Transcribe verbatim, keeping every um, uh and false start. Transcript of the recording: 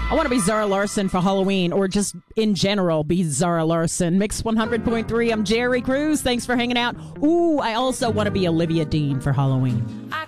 I want to be Zara Larson for Halloween, or just in general be Zara Larson. Mix one hundred point three. I'm Jerry Cruz. Thanks for hanging out. Ooh, I also want to be Olivia Dean for Halloween. I